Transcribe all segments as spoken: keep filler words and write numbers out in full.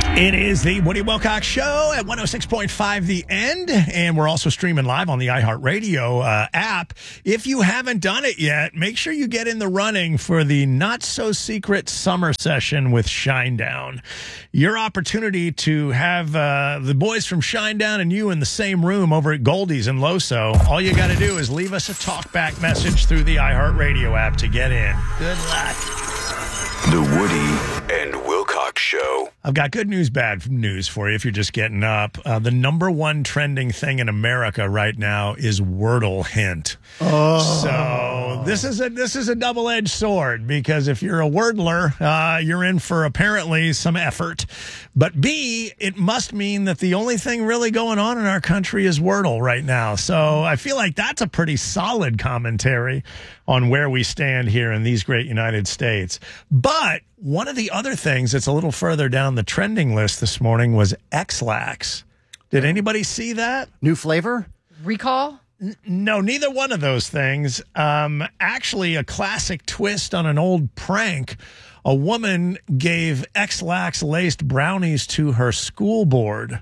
It is the Woody Wilcox Show at one oh six point five The End, and we're also streaming live on the iHeartRadio uh, app. If you haven't done it yet, make sure you get in the running for the not-so-secret summer session with Shinedown. Your opportunity to have uh, the boys from Shinedown and you in the same room over at Goldie's in Loso. All you got to do is leave us a talkback message through the iHeartRadio app to get in. Good luck. The Woody and Wilcox Show. I've got good news, bad news for you if you're just getting up. Uh, the number one trending thing in America right now is Wordle hint. Oh. So this is a this is a double-edged sword, because if you're a wordler, uh, you're in for apparently some effort. But B, it must mean that the only thing really going on in our country is Wordle right now. So I feel like that's a pretty solid commentary on where we stand here in these great United States. But one of the other things that's a little further down the trending list this morning was X-Lax. Did anybody see that? New flavor? Recall? N- no, neither one of those things. Um, actually, a classic twist on an old prank. A woman gave X-Lax laced brownies to her school board.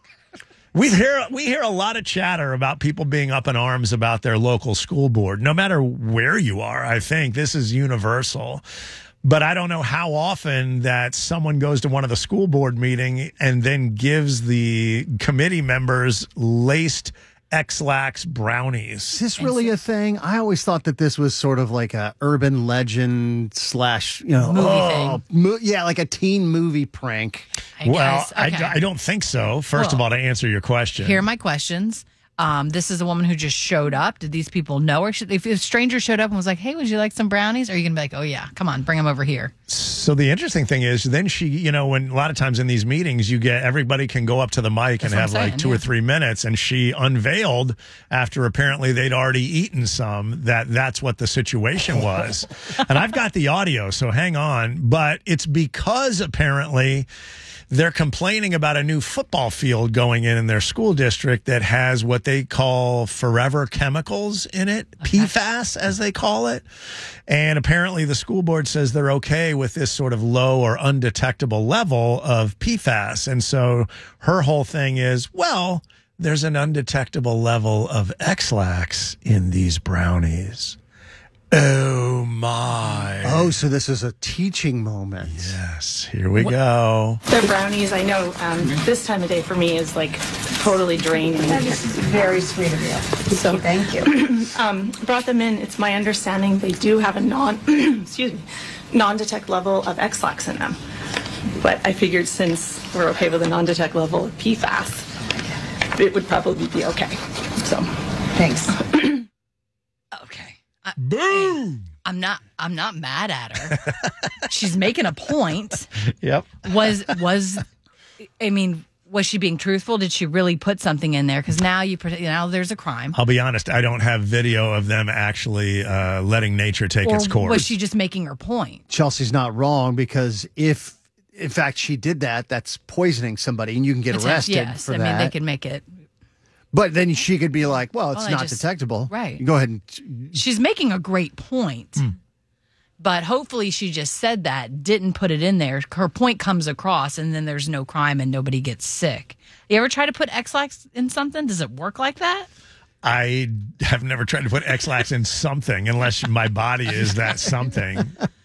We hear we hear a lot of chatter about people being up in arms about their local school board, no matter where you are. I think this is universal. But I don't know how often that someone goes to one of the school board meeting and then gives the committee members laced X-Lax brownies. Is this really a thing? I always thought that this was sort of like a urban legend slash, you know, Movie oh, thing. mo- yeah, like a teen movie prank. I Well, guess. I, Okay. d- I don't think so. First of Well, all, to answer your question. Here are my questions. Um, this is a woman who just showed up. Did these people know her? Should- If a stranger showed up and was like, hey, would you like some brownies? Are you going to be like, oh, yeah, come on, bring them over here? So the interesting thing is then she, you know, when a lot of times in these meetings, you get everybody can go up to the mic That's and what have I'm like saying, two or yeah. three minutes. And she unveiled, after apparently they'd already eaten some, that that's what the situation was. And I've got the audio, so hang on. But it's because apparently they're complaining about a new football field going in in their school district that has what they call forever chemicals in it, P FAS as they call it. And apparently the school board says they're okay with this sort of low or undetectable level of P FAS. And so her whole thing is, well, there's an undetectable level of X-Lax in these brownies. Oh, my. Oh, so this is a teaching moment. Yes, here we go. The brownies, I know um, this time of day for me is like totally draining. That is very sweet of you. So Thank you. um, brought them in. It's my understanding they do have a non, excuse me, non-detect level of X-Lax in them. But I figured since we're okay with a non-detect level of P FAS, it would probably be okay. So Thanks. Okay. I, Boom! I'm not. I'm not mad at her. She's making a point. Yep. Was was, I mean, was she being truthful? Did she really put something in there? Because now you, you now there's a crime. I'll be honest, I don't have video of them actually uh, letting nature take Or its course. was she just making her point? Chelsea's not wrong, because if, in fact, she did that, that's poisoning somebody and you can get It's- arrested yes, for I that. mean, they could make it. But then she could be like, well, it's Well, I not just- detectable. right. You go ahead and... She's making a great point. But hopefully she just said that, didn't put it in there. Her point comes across, and then there's no crime and nobody gets sick. You ever try to put X-Lax in something? Does it work like that? I have never tried to put X-Lax in something unless my body is that something.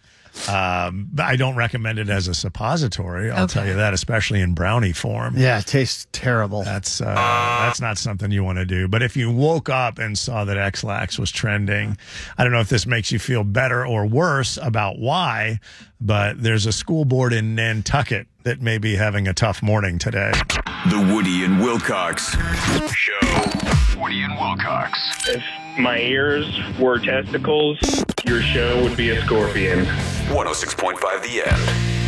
Um, but I don't recommend it as a suppository. I'll Okay. tell you that, especially in brownie form. Yeah, it tastes terrible. That's uh, that's not something you want to do. But if you woke up and saw that X-Lax was trending, I don't know if this makes you feel better or worse about why, but there's a school board in Nantucket that may be having a tough morning today. The Woody and Wilcox Show. Woody and Wilcox. If my ears were testicles, your show would be a scorpion. one oh six point five The End.